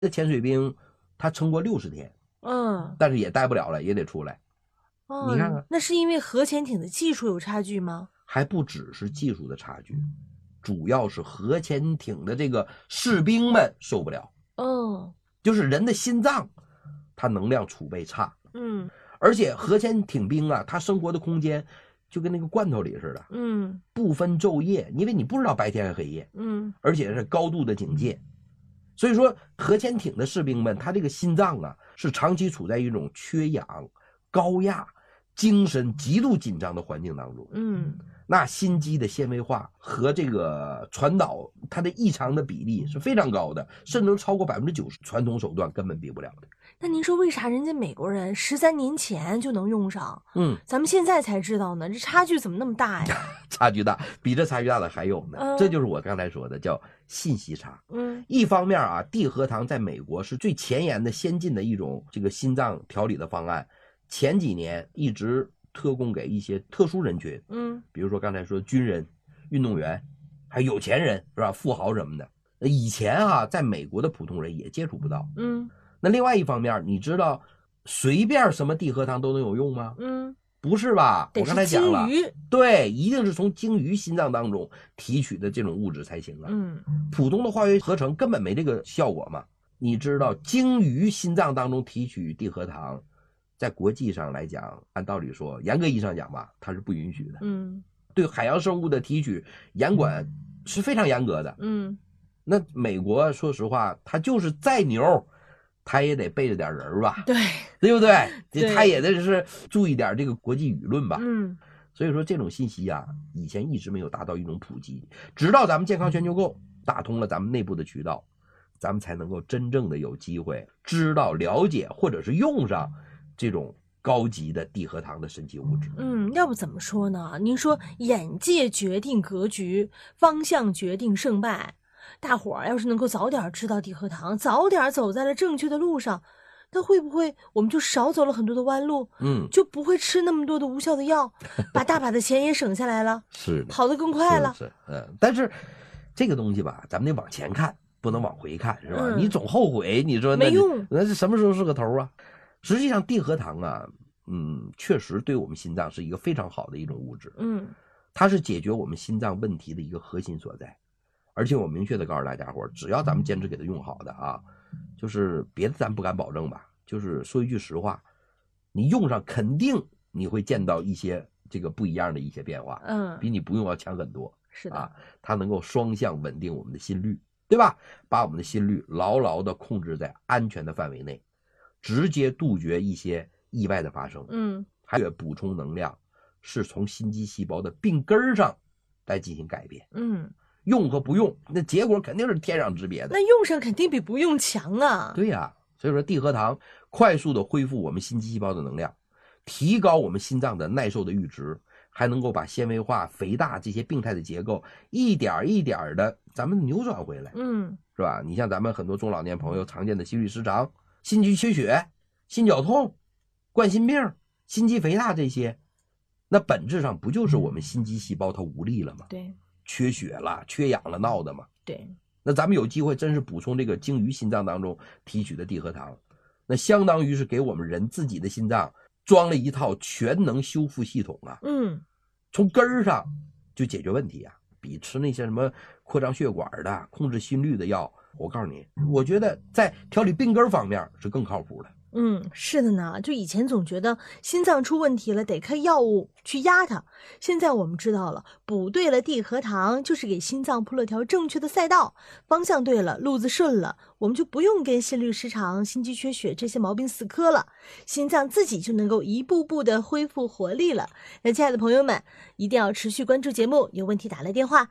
这潜水兵他撑过60天，但是也待不了了，也得出来。你看看， 那是因为核潜艇的技术有差距吗？ 还不只是技术的差距，主要是核潜艇的这个士兵们受不了。就是人的心脏，它能量储备差。而且核潜艇兵啊，他生活的空间就跟那个罐头里似的，不分昼夜，因为你不知道白天和黑夜，而且是高度的警戒。所以说核潜艇的士兵们，他这个心脏啊是长期处在一种缺氧、高压、精神极度紧张的环境当中。那心肌的纤维化和这个传导它的异常的比例是非常高的，甚至能超过90%，传统手段根本比不了的。 那您说为啥人家美国人13年前就能用上，咱们现在才知道呢？这差距怎么那么大呀？ 差距大，比这差距大的还有呢。这就是我刚才说的叫信息差。一方面啊，地核糖在美国是最前沿的先进的一种这个心脏调理的方案，前几年一直特供给一些特殊人群，比如说刚才说军人、运动员，还有有钱人是吧？富豪什么的。以前啊，在美国的普通人也接触不到。那另外一方面，你知道随便什么地核糖都能有用吗？不是吧？我刚才讲了，对，一定是从鲸鱼心脏当中提取的这种物质才行啊。普通的化学合成根本没这个效果嘛。你知道鲸鱼心脏当中提取地核糖，在国际上来讲，按道理说，严格意义上讲吧，它是不允许的。对海洋生物的提取严管是非常严格的。那美国说实话，它就是再牛，他也得背着点人吧，对不对？他也得是注意点这个国际舆论吧。所以说这种信息啊，以前一直没有达到一种普及，直到咱们健康全球购打通了咱们内部的渠道，咱们才能够真正的有机会知道、了解或者是用上这种高级的地核糖的神奇物质。 要不怎么说呢？您说眼界决定格局，方向决定胜败。大伙儿要是能够早点知道地核糖，早点走在了正确的路上，那会不会我们就少走了很多的弯路？就不会吃那么多的无效的药，把大把的钱也省下来了， 是的， 跑得更快了。 但是这个东西吧，咱们得往前看，不能往回看，是吧？你总后悔，你说没用， 那是什么时候是个头啊？实际上地核糖啊，确实对我们心脏是一个非常好的一种物质。它是解决我们心脏问题的一个核心所在。而且我明确的告诉大家伙，只要咱们坚持给它用好的啊，就是别的咱不敢保证吧，就是说一句实话，你用上肯定你会见到一些这个不一样的一些变化，比你不用要强很多。 是的， 它能够双向稳定我们的心率，对吧？把我们的心率牢牢的控制在安全的范围内，直接杜绝一些意外的发生。还有补充能量，是从心肌细胞的病根上来进行改变。用和不用，那结果肯定是天壤之别的。 那用上肯定比不用强啊。 对呀，所以说地核糖快速的恢复我们心肌细胞的能量，提高我们心脏的耐受的阈值，还能够把纤维化、肥大这些病态的结构一点一点的咱们扭转回来。是吧？你像咱们很多中老年朋友常见的心律失常、心肌缺血、心绞痛、冠心病、心肌肥大这些，那本质上不就是我们心肌细胞它无力了吗？ 对。 缺血了、缺氧了闹的嘛。 对， 那咱们有机会真是补充这个鲸鱼心脏当中提取的地核糖，那相当于是给我们人自己的心脏装了一套全能修复系统啊。从根儿上就解决问题啊，比吃那些什么扩张血管的、控制心率的药，我告诉你，我觉得在调理病根方面是更靠谱的。 是的呢，就以前总觉得心脏出问题了得开药物去压它，现在我们知道了，补对了地核糖就是给心脏铺了条正确的赛道，方向对了，路子顺了，我们就不用跟心律失常、心肌缺血这些毛病死磕了，心脏自己就能够一步步的恢复活力了。那亲爱的朋友们，一定要持续关注节目，有问题打来电话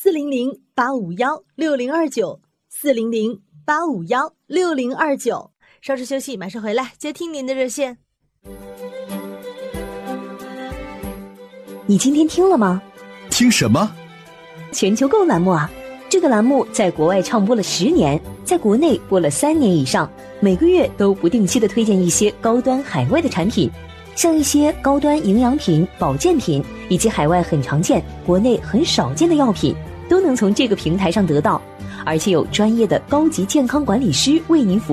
400-851-6029 400-851-6029。稍事休息，马上回来接听您的热线。 你今天听了吗？ 听什么？ 全球购栏目啊！这个栏目在国外唱播了10年，在国内播了3年以上，每个月都不定期的推荐一些高端海外的产品，像一些高端营养品、保健品，以及海外很常见、国内很少见的药品，都能从这个平台上得到。 而且有专业的高级健康管理师为您服务。